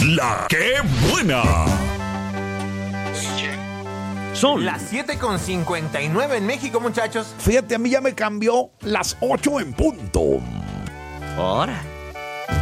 La que buena. Son las 7:59 en México, muchachos. Fíjate, a mí ya me cambió las 8 en punto. Ahora.